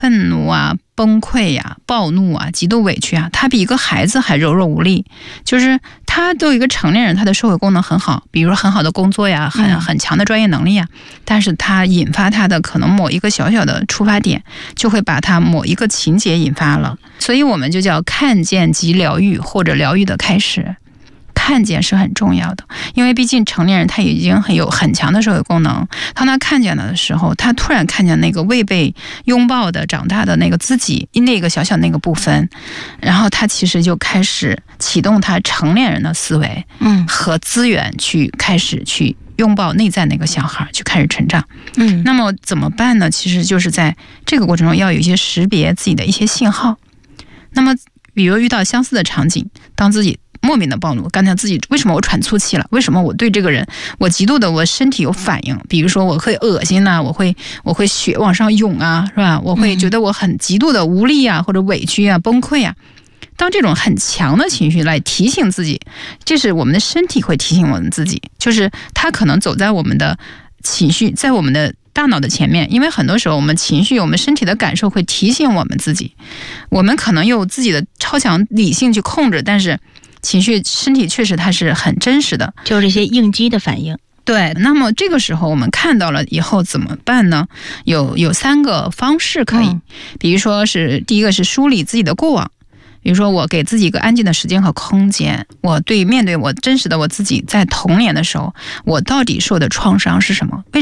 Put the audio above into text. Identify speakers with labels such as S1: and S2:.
S1: 愤怒啊、崩溃呀、暴怒啊、极度委屈啊，他比一个孩子还柔弱无力。就是他作为一个成年人，他的社会功能很好，比如说很好的工作呀，很强的专业能力呀，但是他引发他的可能某一个小小的出发点，就会把他某一个情节引发了。所以我们就叫看见即疗愈，或者疗愈的开始。看见是很重要的，因为毕竟成年人他已经有很强的社会功能。当他看见了的时候，他突然看见那个未被拥抱的长大的那个自己，那个小小那个部分，然后他其实就开始启动他成年人的思维，和资源去开始去拥抱内在那个小孩，去开始成长。那么怎么办呢？其实就是在这个过程中要有一些识别自己的一些信号。那么比如遇到相似的场景，当自己莫名的暴怒，刚才自己为什么我喘粗气了？为什么我对这个人我极度的我身体有反应？比如说我会恶心啊，我会血往上涌啊，是吧？我会觉得我很极度的无力啊，或者委屈啊、崩溃啊。当这种很强的情绪来提醒自己，这是我们的身体会提醒我们自己，就是它可能走在我们的情绪，在我们的大脑的前面。因为很多时候我们情绪，我们身体的感受会提醒我们自己，我们可能有自己的超强理性去控制，但是情绪身体确实它是很真实的，
S2: 就是一些应激的反应。
S1: 对，那么这个时候我们看到了以后怎么办呢？有3个方式可以，比如说是第一个是梳理自己的过往，比如说我给自己一个安静的时间和空间，我面对我真实的我自己，在童年的时候我到底受的创伤是什么？